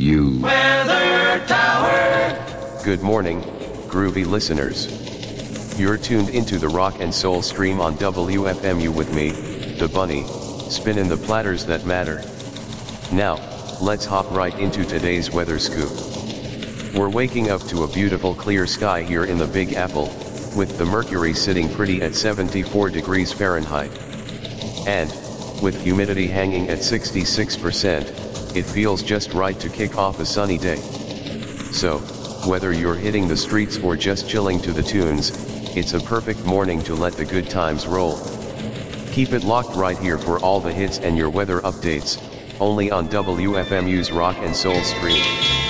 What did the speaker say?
you. Weather Tower. Good morning, groovy listeners. You're tuned into the rock and soul stream on WFMU with me, the bunny, spinning the platters that matter. Now, let's hop right into today's weather scoop. We're waking up to a beautiful clear sky here in the Big Apple, with the mercury sitting pretty at 74 degrees Fahrenheit. And, with humidity hanging at 66%, it feels just right to kick off a sunny day. So, whether you're hitting the streets or just chilling to the tunes, it's a perfect morning to let the good times roll. Keep it locked right here for all the hits and your weather updates, only on WFMU's Rock and Soul stream.